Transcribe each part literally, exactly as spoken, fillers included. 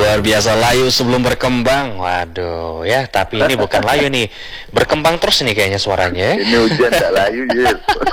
Luar biasa, layu sebelum berkembang. Waduh, ya, tapi ini bukan layu nih. Berkembang terus nih kayaknya suaranya. Ini hujan tak layu, Jil.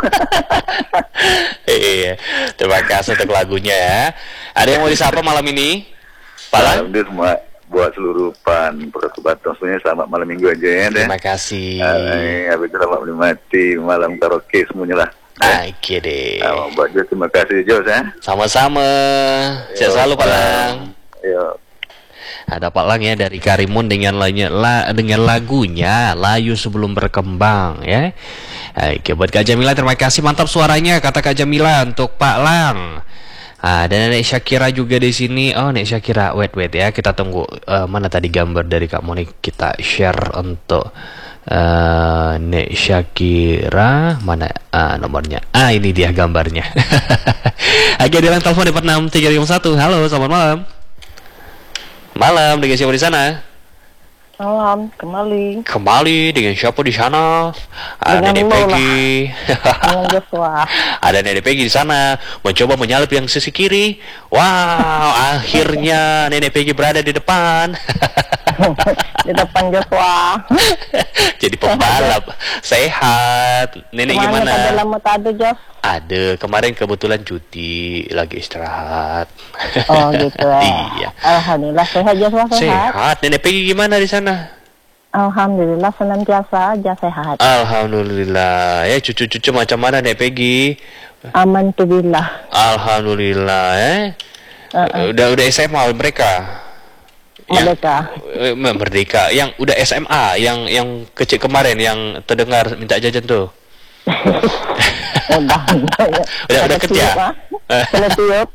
Iya, terima kasih untuk lagunya ya. Ada yang mau disapa malam ini? Palang? Alhamdulillah semua buat seluruh pan perkebutan semuanya selamat malam minggu aja ya. Terima kasih. Eh, habis itu selamat menikmati malam karaoke semuanya lah. Oke deh. Nah, buat Jos, terima kasih Jos ya. Sama-sama. Sehat selalu Palang. Yo. Ada Pak Lang ya dari Karimun dengan lagunya, la, dengan lagunya Layu Sebelum Berkembang ya. Oke, buat Kak Jamila terima kasih, mantap suaranya kata Kak Jamila untuk Pak Lang. Ah, dan Nek Syakira juga di sini. Oh, Nek Syakira, wait wait ya, kita tunggu uh, mana tadi gambar dari Kak Monik kita share untuk uh, Nek Syakira, mana uh, nomornya? Ah, ini dia gambarnya. Oke, di line telepon empat enam tiga lima satu. Halo, selamat malam. Malam, dengan siapa di sana? Malam, kembali. Kembali dengan siapa di sana? Ada Nenek Peggy. Dengan Joshua. Ada Nenek Peggy di sana, mencoba menyalip yang sisi kiri. Wow, akhirnya Nenek Peggy berada di depan. Di depan Joshua. Jadi pembalap. Sehat. Nenek gimana? Ada lama tadi, Jos? Ada, kemarin kebetulan cuti, lagi istirahat. Oh gitu ya. Iya. Alhamdulillah sehat, Joshua sehat. Sehat. Nenek Peggy gimana di sana? Alhamdulillah senantiasa aja sehat. Alhamdulillah. Ya, cucu-cucu macam mana Nenek Peggy? Aman tuh billah. Alhamdulillah. Eh. Uh-uh. Udah udah S M A mereka. Merdeka. Yang, merdeka. Yang udah S M A, yang yang kecil kemarin yang terdengar minta jajan tuh. udah, udah udah kerja. Kena tiup.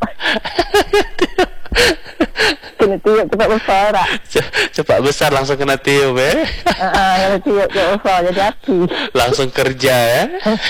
Kena tiup cepat besar. Cepat besar langsung kena tiup ya. Heeh, kena tiup cepat besar jadi api. Langsung kerja ya.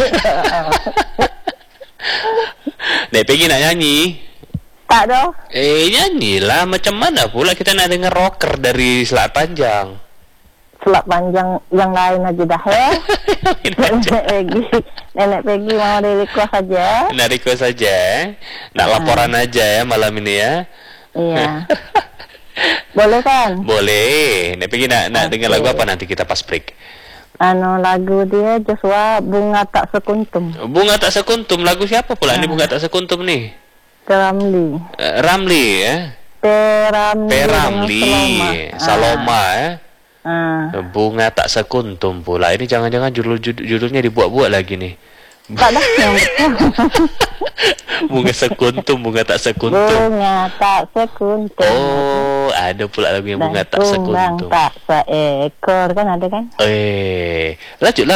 Nek Peggy nak nyanyi? Tak dah. Eh nyanyilah, macam mana pula kita nak dengar rocker dari Selat Panjang. Selat Panjang yang lain aja dah ya. Nenek Peggy, Nenek Peggy mau dari request saja. Nak request saja. Nak laporan uh. aja ya malam ini ya. Iya. Boleh kan? Boleh. Nenek Peggy nak nak okay. dengar lagu apa nanti kita pas break? Anu lagu dia Joshua Bunga Tak Sekuntum. Bunga Tak Sekuntum, lagu siapa pula uh. ni Bunga Tak Sekuntum ni? Ramli. Uh, Ramli ya. Teramli. Teramli. Saloma, Saloma ya. Uh. Bunga Tak Sekuntum pula. Ini jangan-jangan judul, judul judulnya dibuat-buat lagi nih. Tak dah yang Bunga Sekuntum, Bunga Tak Sekuntum. Bunga Tak Sekuntum. Oh, ada pula lagu yang Bunga Tak Sekuntum. Tak seekor kan ada kan? Eh, lanjutlah